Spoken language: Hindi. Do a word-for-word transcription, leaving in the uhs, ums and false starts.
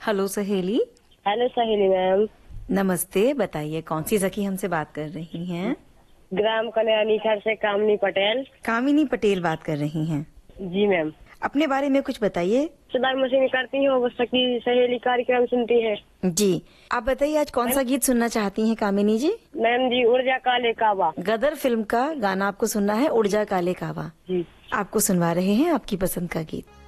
हेलो सहेली। हेलो सहेली मैम। नमस्ते, बताइए कौन सी सखी हमसे बात कर रही हैं? ग्राम कल्याणी घर से कामनी पटेल। कामिनी पटेल बात कर रही हैं। जी मैम। अपने बारे में कुछ बताइए। सिलाई मशीन करती हूँ, वो सखी सहेली कार्यक्रम सुनती है। जी, आप बताइए आज कौन सा गीत सुनना चाहती हैं कामिनी जी? मैम जी, ऊर्जा काले काबा। गदर फिल्म का गाना आपको सुनना है, उड़ जा काले काबा। जी। आपको सुनवा रहे हैं आपकी पसंद का गीत।